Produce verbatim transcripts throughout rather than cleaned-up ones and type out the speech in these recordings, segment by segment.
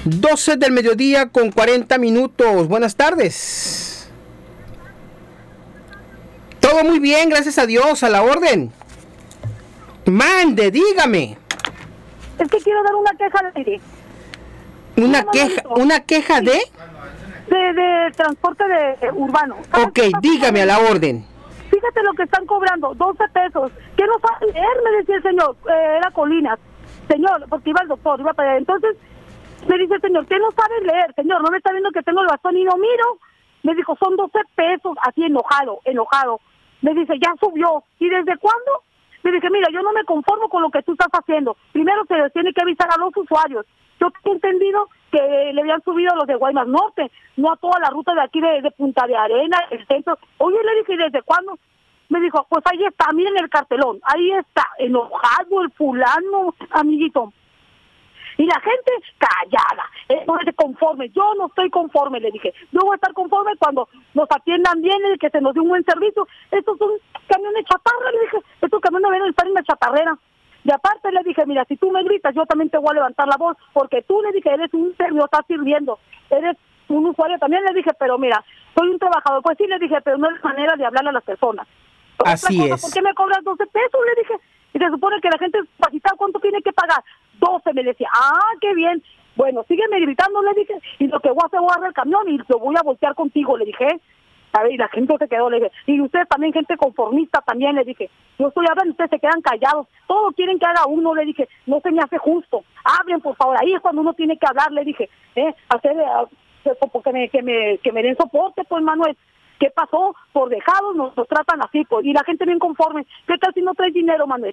doce del mediodía con cuarenta minutos. Buenas tardes. Todo muy bien, gracias a Dios, a la orden. Mande, dígame. Es que quiero dar una queja al aire. ¿Una no, queja no, no, una queja de? De, de transporte de, de urbano. Ok, dígame, a la orden. Fíjate lo que están cobrando, doce pesos. ¿Qué no sabe leer? Me decía el señor. Eh, era Colinas. Señor, porque iba al doctor, iba para allá. Entonces, me dice el señor, ¿qué no sabes leer? Señor, ¿no me está viendo que tengo el bastón y no miro? Me dijo, son doce pesos, así enojado, enojado. Me dice, ya subió. ¿Y desde cuándo? Me dije, mira, yo no me conformo con lo que tú estás haciendo. Primero se les tiene que avisar a los usuarios. Yo he entendido que le habían subido a los de Guaymas Norte, no a toda la ruta de aquí de, de Punta de Arena, el centro. Oye, le dije, ¿y desde cuándo? Me dijo, pues ahí está, miren el cartelón, ahí está, enojado el fulano, amiguito. Y la gente callada, eh, no se conforme, yo no estoy conforme, le dije. Yo voy a estar conforme cuando nos atiendan bien y que se nos dé un buen servicio. Estos son camiones chatarra, le dije, estos camiones deben estar en la chatarrera. Y aparte le dije, mira, si tú me gritas, yo también te voy a levantar la voz, porque tú, le dije, eres un servicio, estás sirviendo, eres un usuario también, le dije, pero mira, soy un trabajador. Pues sí, le dije, pero no es manera de hablarle a las personas. Así cosa, es. ¿Por qué me cobras doce pesos? Le dije. Y se supone que la gente capacitada, ¿cuánto tiene que pagar? doce, me decía. Ah, qué bien. Bueno, sígueme gritando, le dije. Y lo que voy a hacer, voy a agarrar el camión y lo voy a voltear contigo, le dije. A ver, y la gente se quedó, le dije. Y ustedes también, gente conformista también, le dije. Yo estoy hablando, ustedes se quedan callados. Todos quieren que haga uno, le dije. No se me hace justo. Hablen, por favor. Ahí es cuando uno tiene que hablar, le dije. Eh, hacer, eh, que me, que me, que me den soporte, pues, Manuel. ¿Qué pasó? Por dejados nos, nos tratan así, pues, y la gente bien conforme. ¿Qué tal si no traes dinero, Manuel?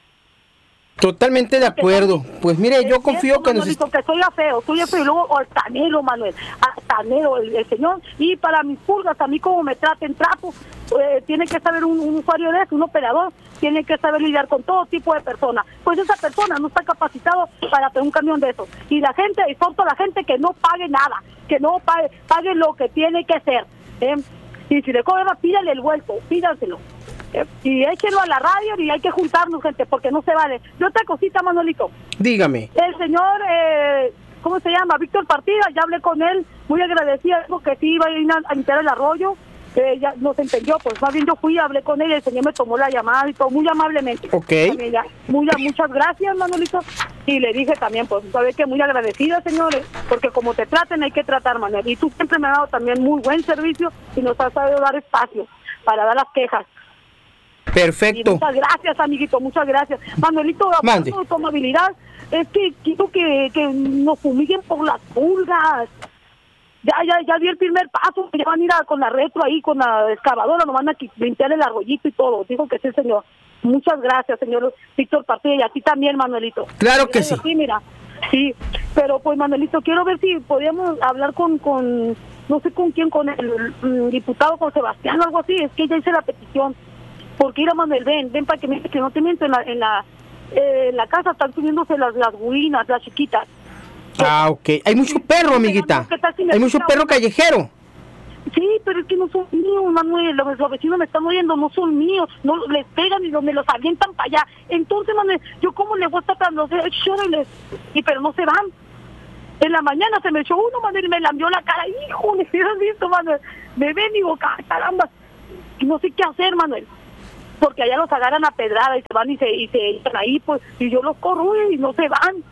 Totalmente de acuerdo. Pues mire, yo confío que nos... Est- que soy feo, soy feo, y luego altanero, Manuel, altanero el, el señor. Y para mis pulgas, a mí como me traten, trato, eh, tiene que saber un, un usuario de eso, un operador, tiene que saber lidiar con todo tipo de personas. Pues esa persona no está capacitado para tener un camión de esos. Y la gente, exhorto a la gente que no pague nada, que no pague, pague lo que tiene que ser. ¿eh? Y si le cobra, pídale el vuelto, pídanselo. Eh, y échenlo a la radio y hay que juntarnos, gente, porque no se vale. Y otra cosita, Manolito. Dígame. El señor, eh, ¿cómo se llama? Víctor Partida, ya hablé con él, muy agradecida, dijo que sí iba a ir a, a limpiar el arroyo. Eh, ya nos entendió, pues más bien yo fui, hablé con él y el señor me tomó la llamada y todo muy amablemente. Ok. También, ya, muy, muchas gracias, Manolito. Y le dije también, pues, sabes que muy agradecida, señores, porque como te traten hay que tratar, Manuel. Y tú siempre me has dado también muy buen servicio y nos has sabido dar espacio para dar las quejas. Perfecto. Y muchas gracias, amiguito, muchas gracias. Manuelito, hablando de tu amabilidad, es que quiero que, que nos fumiguen por las pulgas. Ya, ya, ya di el primer paso, ya van a ir a, con la retro ahí, con la excavadora, nos van a limpiar el arroyito y todo. Dijo que sí, señor. Muchas gracias, señor Víctor Partida, y a ti también, Manuelito. Claro que sí. Sí, mira, sí, pero pues, Manuelito, quiero ver si podíamos hablar con, con no sé con quién, con el, el diputado, con Sebastián o algo así. Es que ya hice la petición. Porque ir a Manuel, ven, ven para que me que no te miento, en la, en la, eh, en la casa están subiéndose las, las guinas, las chiquitas. Ah, ok. Hay mucho perro, amiguita. Hay mucho perro callejero. Sí, pero es que no son míos, Manuel. Los, los vecinos me están oyendo, no son míos. No les pegan y los, me los avientan para allá. Entonces, Manuel, yo cómo les voy a estar tratando, llórales. Y pero no se van. En la mañana se me echó uno, Manuel, y me lambió la cara. Híjole, ¿sí has visto, Manuel? Me ven y digo, caramba. No sé qué hacer, Manuel. Porque allá los agarran a pedrada y se van y se y se echan ahí, pues, y yo los corro y no se van.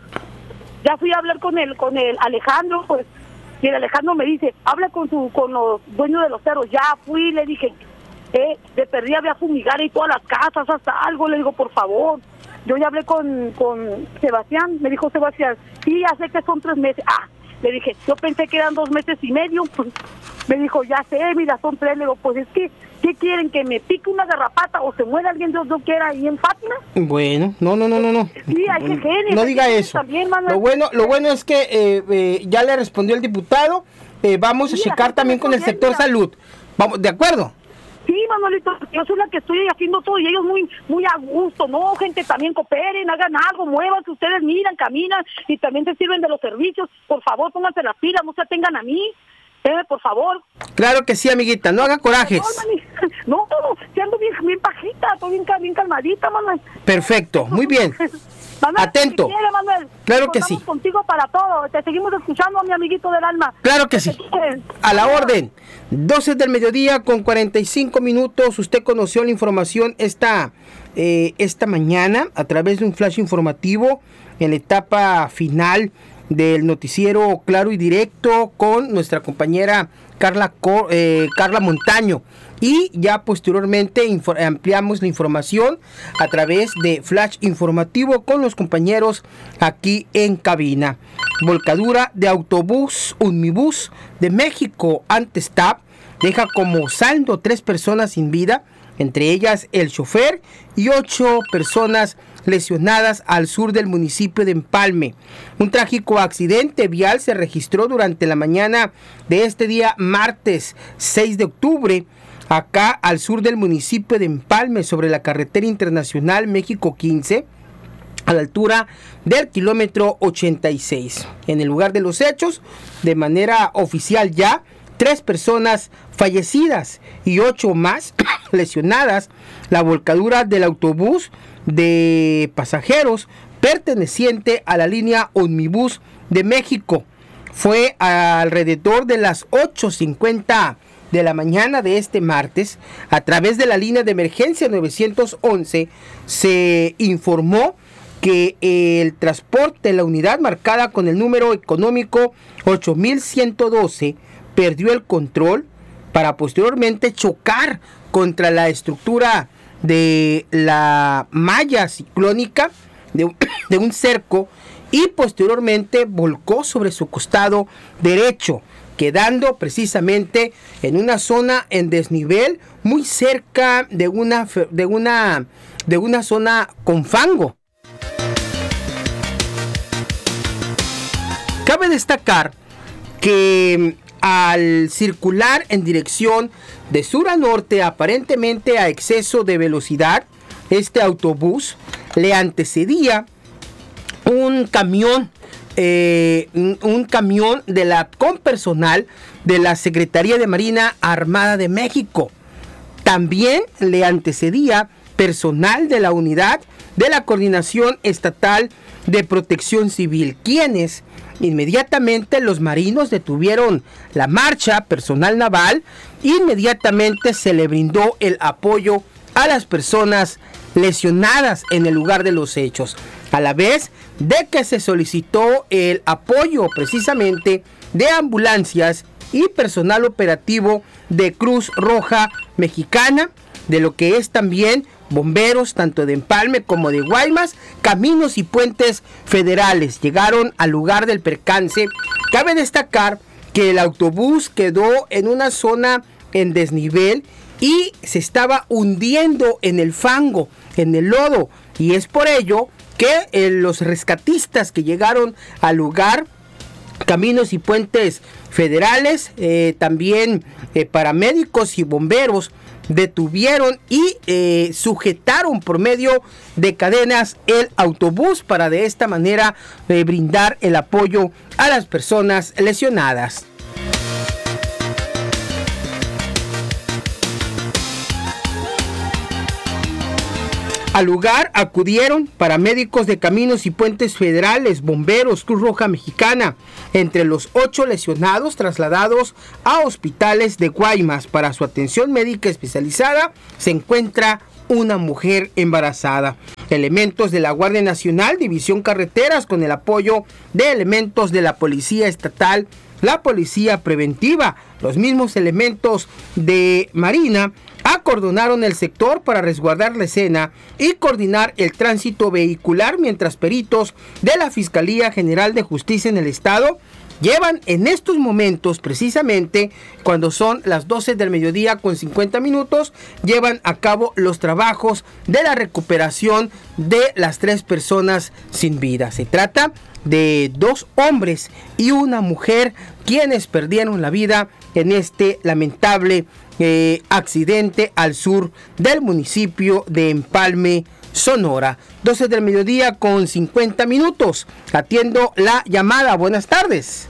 Ya fui a hablar con el con el Alejandro, pues, y el Alejandro me dice, habla con su con los dueños de los cerros. Ya fui, le dije, eh, de perdida voy a fumigar y todas las casas, hasta algo, le digo, por favor. Yo ya hablé con, con Sebastián, me dijo Sebastián, sí, ya sé que son tres meses. Ah, le dije, yo pensé que eran dos meses y medio, pues, me dijo, ya sé, mira, son tres. Le digo, pues es que, ¿qué quieren? ¿Que me pique una garrapata o se muera alguien Dios no quiera ahí en Fátima? Bueno, no, no, no, no, no. Sí, hay que genes, no hay diga que eso. También, lo bueno, lo bueno es que eh, eh, ya le respondió el diputado. Eh, vamos sí, a checar también con el sector mira. salud. Vamos, ¿de acuerdo? Sí, Manuelito, yo soy la que estoy haciendo todo y ellos muy muy a gusto, ¿no? Gente, también cooperen, hagan algo, muevan, que ustedes miran, caminan y también se sirven de los servicios. Por favor, pónganse las pilas, no se atengan a mí. Eh, por favor. Claro que sí, amiguita, no haga corajes. No, no, no, ando bien, bien bajita, estoy bien, bien calmadita, mamá. Perfecto, muy bien. Manuel, atento. Si quiere, Manuel, claro que sí. Contigo para todo. Te seguimos escuchando, mi amiguito del alma. Claro que sí. A la orden. doce del mediodía con cuarenta y cinco minutos. Usted conoció la información esta, eh, esta mañana a través de un flash informativo en la etapa final del noticiero Claro y Directo con nuestra compañera Carla, eh, Carla Montaño. Y ya posteriormente ampliamos la información a través de flash informativo con los compañeros aquí en cabina. Volcadura de autobús Unmibus de México Antestap deja como saldo tres personas sin vida, entre ellas el chofer y ocho personas lesionadas al sur del municipio de Empalme. Un trágico accidente vial se registró durante la mañana de este día martes seis de octubre acá al sur del municipio de Empalme sobre la carretera internacional México quince a la altura del kilómetro ochenta y seis. En el lugar de los hechos, de manera oficial ya, tres personas fallecidas y ocho más lesionadas. La volcadura del autobús de pasajeros perteneciente a la línea Omnibus de México fue alrededor de las ocho cincuenta de la mañana de este martes. A través de la línea de emergencia nueve once se informó que el transporte de la unidad marcada con el número económico ocho mil ciento doce perdió el control para posteriormente chocar contra la estructura de la malla ciclónica de, de un cerco y posteriormente volcó sobre su costado derecho, quedando precisamente en una zona en desnivel muy cerca de una, de una, de una zona con fango. Cabe destacar que al circular en dirección de sur a norte, aparentemente a exceso de velocidad, este autobús le antecedía un camión, eh, un, un camión de la con personal de la Secretaría de Marina Armada de México. También le antecedía personal de la unidad de la Coordinación Estatal de Protección Civil, quienes inmediatamente los marinos detuvieron la marcha. Personal naval inmediatamente se le brindó el apoyo a las personas lesionadas en el lugar de los hechos, a la vez de que se solicitó el apoyo precisamente de ambulancias y personal operativo de Cruz Roja Mexicana, de lo que es también bomberos tanto de Empalme como de Guaymas. Caminos y Puentes Federales llegaron al lugar del percance. Cabe destacar que el autobús quedó en una zona en desnivel y se estaba hundiendo en el fango, en el lodo, y es por ello que eh, los rescatistas que llegaron al lugar, Caminos y Puentes Federales, eh, también eh, paramédicos y bomberos, detuvieron y eh, sujetaron por medio de cadenas el autobús para de esta manera eh, brindar el apoyo a las personas lesionadas. Al lugar acudieron paramédicos de Caminos y Puentes Federales, bomberos, Cruz Roja Mexicana. Entre los ocho lesionados trasladados a hospitales de Guaymas para su atención médica especializada se encuentra una mujer embarazada. Elementos de la Guardia Nacional, División Carreteras, con el apoyo de elementos de la Policía Estatal, la Policía Preventiva, los mismos elementos de Marina, acordonaron el sector para resguardar la escena y coordinar el tránsito vehicular, mientras peritos de la Fiscalía General de Justicia en el Estado llevan en estos momentos, precisamente cuando son las doce del mediodía con cincuenta minutos, llevan a cabo los trabajos de la recuperación de las tres personas sin vida. Se trata de dos hombres y una mujer quienes perdieron la vida en este lamentable eh, accidente al sur del municipio de Empalme, Sonora. doce del mediodía con cincuenta minutos. Atiendo la llamada. Buenas tardes.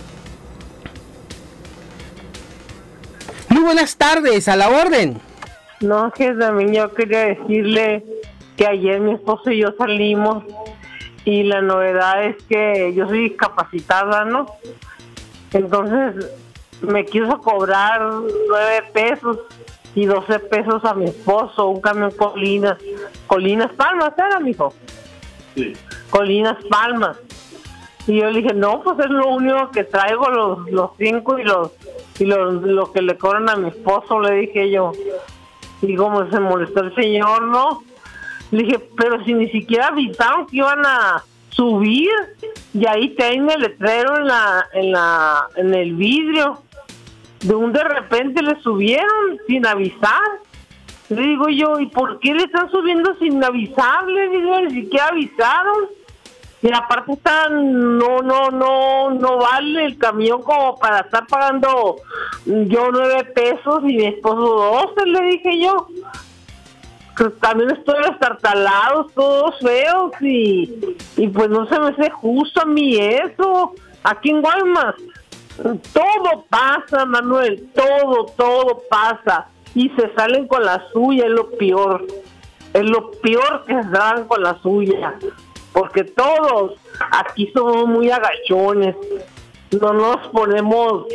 Muy buenas tardes, a la orden. No, que también yo quería decirle que ayer mi esposo y yo salimos y la novedad es que yo soy discapacitada, ¿no? Entonces me quiso cobrar nueve pesos y doce pesos a mi esposo, un camión Colinas, Colinas Palmas era, mijo. Sí. Colinas Palmas. Y yo le dije, no, pues es lo único que traigo, los los cinco y los y los lo que le cobran a mi esposo, le dije yo. Y como se molestó el señor, ¿no? Le dije, pero si ni siquiera avisaron que iban a subir, y ahí tienen el letrero en la, en la, en el vidrio. De un de repente le subieron sin avisar. Le digo yo, ¿y por qué le están subiendo sin avisar? Le digo, ni siquiera avisaron. Y aparte están, no, no, no, no vale el camión como para estar pagando yo nueve pesos y mi esposo doce, le dije yo. Pues también estoy estartalados, todos feos y, y pues no se me hace justo a mí eso. Aquí en Guaymas todo pasa, Manuel, todo, todo pasa y se salen con la suya, es lo peor, es lo peor que se salen con la suya, porque todos aquí somos muy agachones, no nos ponemos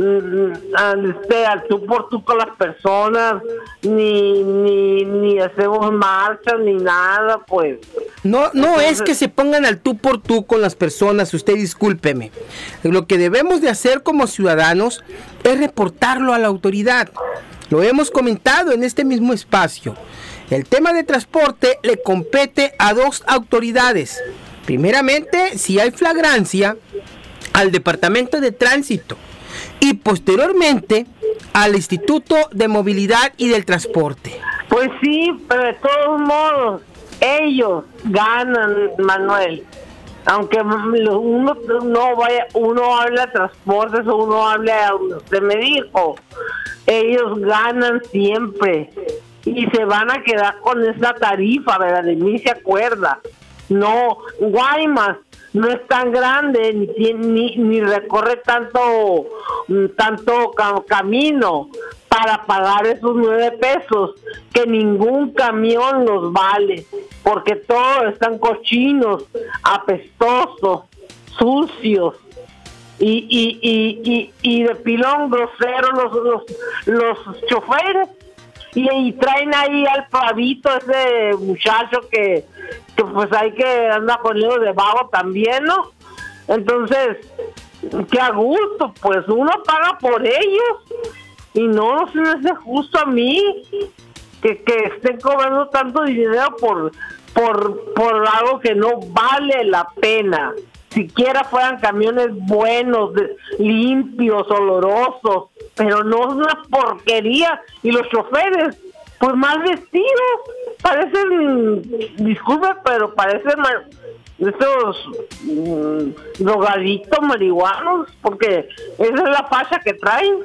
Este, al tú por tú con las personas, ni ni ni hacemos marchas ni nada, pues. No, no Entonces, es que se pongan al tú por tú con las personas, usted discúlpeme. Lo que debemos de hacer como ciudadanos es reportarlo a la autoridad. Lo hemos comentado en este mismo espacio. El tema de transporte le compete a dos autoridades. Primeramente, si hay flagrancia, al Departamento de Tránsito. Y posteriormente al Instituto de Movilidad y del Transporte. Pues sí, pero de todos modos ellos ganan, Manuel. Aunque uno no vaya, uno habla de transportes o uno habla, usted me dijo, ellos ganan siempre y se van a quedar con esa tarifa, ¿verdad? De mí se acuerda. No, Guaymas no es tan grande ni, ni, ni recorre tanto tanto ca- camino para pagar esos nueve pesos que ningún camión los vale, porque todos están cochinos, apestosos, sucios y y y y, y de pilón grosero los los, los choferes. Y, y traen ahí al pavito, ese muchacho que, que pues hay que anda con ellos de vago también, ¿no? Entonces, que a gusto, pues uno paga por ellos y no, no se me hace justo a mí que, que estén cobrando tanto dinero por, por, por algo que no vale la pena. Siquiera fueran camiones buenos, de, limpios, olorosos, pero no es una porquería. Y los choferes, pues mal vestidos, parecen, disculpe, pero parecen estos mmm, drogaditos marihuanos, porque esa es la facha que traen.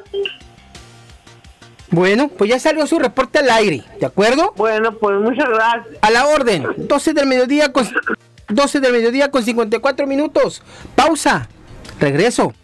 Bueno, pues ya salió su reporte al aire, ¿de acuerdo? Bueno, pues muchas gracias. A la orden, doce del mediodía con... doce del mediodía con cincuenta y cuatro minutos. Pausa. Regreso.